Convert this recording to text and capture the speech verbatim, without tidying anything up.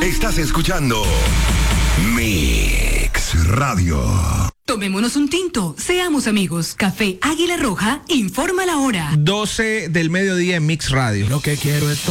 Estás escuchando Mix Radio. Tomémonos un tinto, seamos amigos. Café Águila Roja informa la hora. doce del mediodía en Mix Radio. Lo que quiero es